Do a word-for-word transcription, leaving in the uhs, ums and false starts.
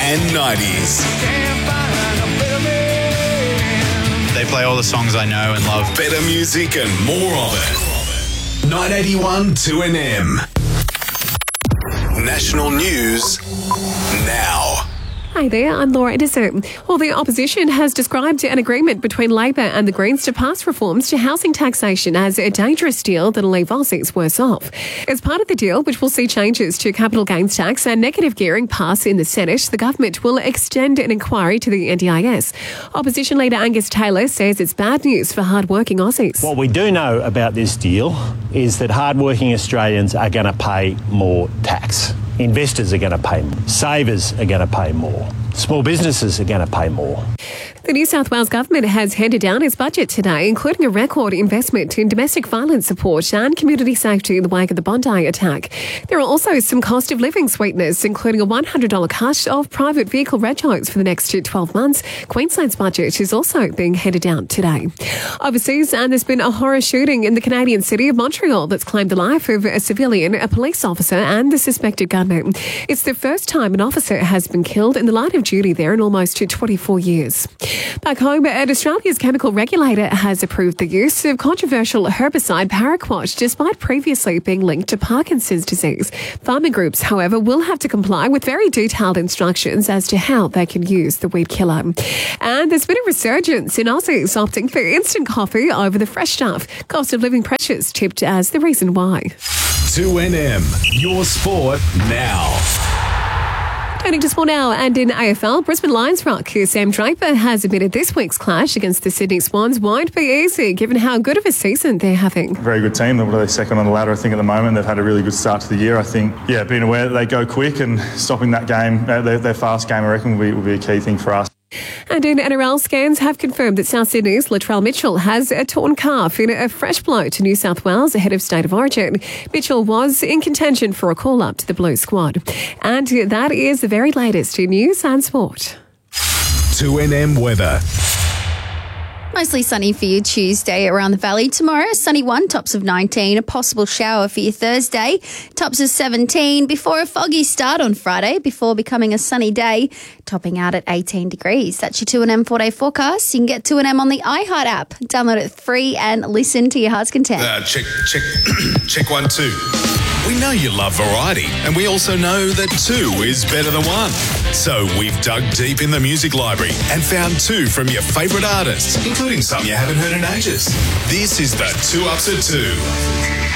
and nineties. They play all the songs I know and love. Better music and more of it. nine eighty-one two N M. National news now. Hi there, I'm Laura Edison. Well, the opposition has described an agreement between Labor and the Greens to pass reforms to housing taxation as a dangerous deal that'll leave Aussies worse off. As part of the deal, which will see changes to capital gains tax and negative gearing pass in the Senate, the government will extend an inquiry to the N D I S. Opposition leader Angus Taylor says it's bad news for hard-working Aussies. What we do know about this deal is that hard-working Australians are going to pay more tax. Investors are going to pay more. Savers are going to pay more. Small businesses are going to pay more. The New South Wales government has handed down its budget today, including a record investment in domestic violence support and community safety in the wake of the Bondi attack. There are also some cost of living sweeteners, including a one hundred dollars cut of private vehicle regos for the next twelve months. Queensland's budget is also being handed down today. Overseas, and there's been a horror shooting in the Canadian city of Montreal that's claimed the life of a civilian, a police officer and the suspected gunman. It's the first time an officer has been killed in the line of duty there in almost twenty-four years. Back home, Australia's chemical regulator has approved the use of controversial herbicide Paraquat, despite previously being linked to Parkinson's disease. Farming groups, however, will have to comply with very detailed instructions as to how they can use the weed killer. And there's been a resurgence in Aussies opting for instant coffee over the fresh stuff. Cost of living pressures tipped as the reason why. two N M, your sport now. Turning to sport now, and in A F L, Brisbane Lions rock Sam Draper has admitted this week's clash against the Sydney Swans won't be easy, given how good of a season they're having. Very good team. They're second on the ladder, I think, at the moment. They've had a really good start to the year, I think. Yeah, being aware that they go quick and stopping that game, their, their fast game, I reckon, will be, will be a key thing for us. And in N R L, scans have confirmed that South Sydney's Latrell Mitchell has a torn calf in a fresh blow to New South Wales ahead of State of Origin. Mitchell was in contention for a call-up to the Blue squad. And that is the very latest in news and sport. two N M weather. Mostly sunny for you Tuesday around the valley. Tomorrow, sunny one, tops of nineteen. A possible shower for you Thursday, tops of seventeen. Before a foggy start on Friday, before becoming a sunny day, topping out at eighteen degrees. That's your two N M four-day forecast. You can get two N M on the iHeart app. Download it free and listen to your heart's content. Uh, check, check, check one, two. We know you love variety, and we also know that two is better than one. So we've dug deep in the music library and found two from your favourite artists, including some you haven't heard in ages. This is the Two Ups at Two.